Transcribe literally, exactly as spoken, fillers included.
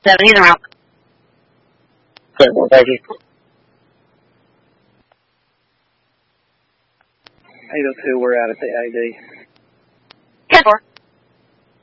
seven, he's around. Okay, well, thank you. eight oh two, we're out at the A D. ten four.